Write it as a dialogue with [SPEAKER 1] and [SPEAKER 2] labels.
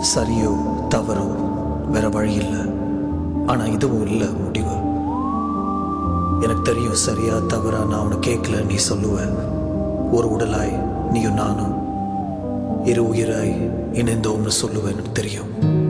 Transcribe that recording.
[SPEAKER 1] சரியோ தவறோ வேற வழி இல்லை. ஆனால் இதுவும் இல்லை முடிவு. எனக்கு தெரியும் சரியா தவறா நான் உன்னை கேட்கல நீ சொல்லுவ. ஒரு உடலாய் நீயும் நானும் இரு உயிராய் இணைந்தோம்னு சொல்லுவேன் எனக்கு தெரியும்.